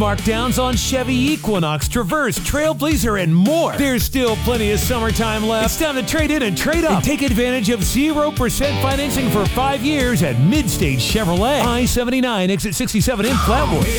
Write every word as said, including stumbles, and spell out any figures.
Markdowns on Chevy Equinox, Traverse, Trailblazer, and more. There's still plenty of summertime left. It's time to trade in and trade up. And take advantage of zero percent financing for five years at Midstage Chevrolet. I seventy-nine, exit sixty-seven in Flatwood.